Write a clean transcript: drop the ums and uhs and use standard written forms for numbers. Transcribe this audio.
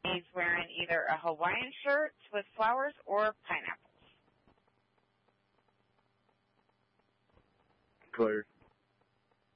He's wearing either a Hawaiian shirt with flowers or pineapples. Clear.